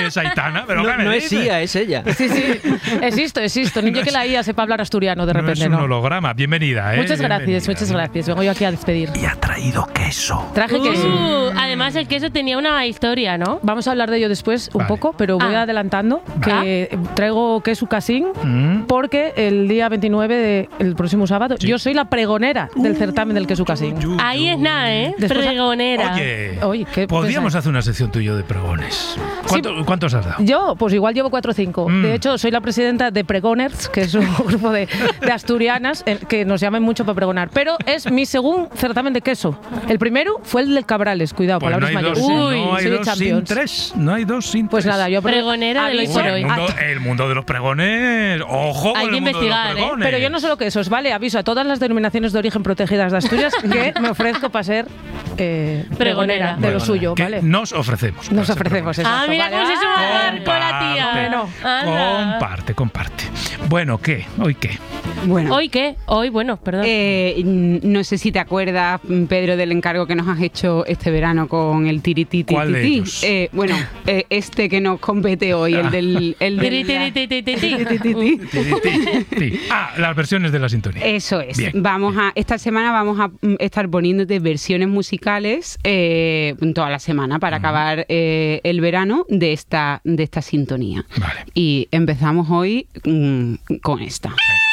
es Aitana, pero no es ella, es ella. Sí, existo. Ni yo que la IA sepa hablar asturiano de repente, no es un holograma. Bienvenida, Muchas gracias. Vengo yo aquí a despedir. Y ha traído queso. Traje queso. Además, el queso tenía una historia, ¿no? Vamos a hablar de ello después un poco, pero voy adelantando que traigo queso casín porque el día 29 del próximo sábado yo soy la pregonera del certamen del queso casín. Ahí es nada, ¿eh? Pregonera. Oye, podríamos hacer una sección tú y yo de pregones. ¿Cuántos has dado? Yo, pues igual llevo 4 o 5. De hecho, soy la presidenta de Pregoners, que es un grupo de asturianas que nos llaman mucho para pregonar. Pero es mi segundo certamen de queso. El primero fue el del Cabrales, cuidado, pues palabras mayores. No hay dos sin tres. No hay dos sin tres. Pues nada, yo pregonera de hoy por hoy. El mundo de los pregones. Ojo con el mundo de los pregones. Pero yo no solo quesos, ¿vale? Aviso a todas las denominaciones de origen protegidas de Asturias que me ofrezco para ser pregonera de lo suyo, ¿vale? Nos ofrecemos. Nos ofrecemos, exacto. Mira cómo se suma con la tía. Comparte. Bueno, ¿qué? ¿Hoy qué? Bueno. ¿Hoy qué? Hoy, perdón. No sé si te acuerdas, Pedro, del encargo que nos has hecho este verano con el tirititi. ¿Cuál de ellos? Este que nos compete hoy, el del las versiones de la sintonía. Eso es. Bien. Esta semana vamos a estar poniéndote versiones musicales toda la semana para acabar el verano de esta sintonía. Vale. Y empezamos hoy con esta.